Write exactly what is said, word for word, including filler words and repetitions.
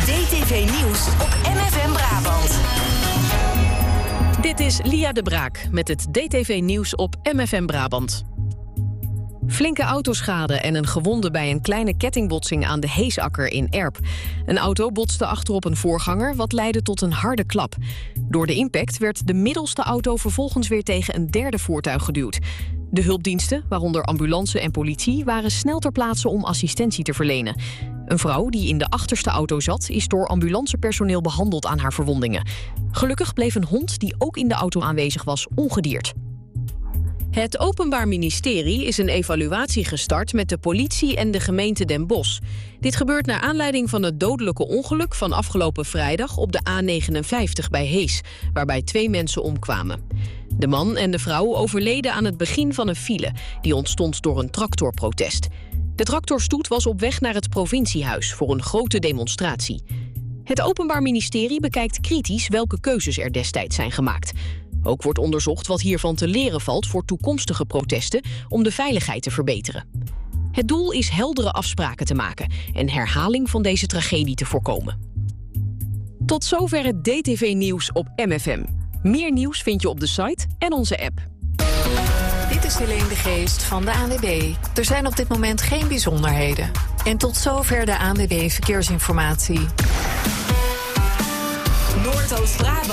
D T V Nieuws op M F M Brabant. Dit is Lia de Braak met het D T V Nieuws op M F M Brabant. Flinke autoschade en een gewonde bij een kleine kettingbotsing aan de Heesakker in Erp. Een auto botste achterop een voorganger, wat leidde tot een harde klap. Door de impact werd de middelste auto vervolgens weer tegen een derde voertuig geduwd. De hulpdiensten, waaronder ambulance en politie, waren snel ter plaatse om assistentie te verlenen. Een vrouw die in de achterste auto zat, is door ambulancepersoneel behandeld aan haar verwondingen. Gelukkig bleef een hond die ook in de auto aanwezig was ongedeerd. Het Openbaar Ministerie is een evaluatie gestart met de politie en de gemeente Den Bosch. Dit gebeurt naar aanleiding van het dodelijke ongeluk van afgelopen vrijdag op de A negenenvijftig bij Hees, waarbij twee mensen omkwamen. De man en de vrouw overleden aan het begin van een file, die ontstond door een tractorprotest. De tractorstoet was op weg naar het provinciehuis voor een grote demonstratie. Het Openbaar Ministerie bekijkt kritisch welke keuzes er destijds zijn gemaakt. Ook wordt onderzocht wat hiervan te leren valt voor toekomstige protesten om de veiligheid te verbeteren. Het doel is heldere afspraken te maken en herhaling van deze tragedie te voorkomen. Tot zover het D T V-nieuws op M F M. Meer nieuws vind je op de site en onze app. Dit is Helene de Geest van de A N W B. Er zijn op dit moment geen bijzonderheden. En tot zover de A N W B Verkeersinformatie. Noordoost-Brabant.